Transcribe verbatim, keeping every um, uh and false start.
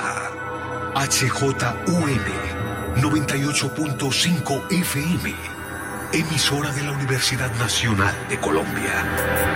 presenta H J U N noventa y ocho punto cinco F M, emisora de la Universidad Nacional de Colombia.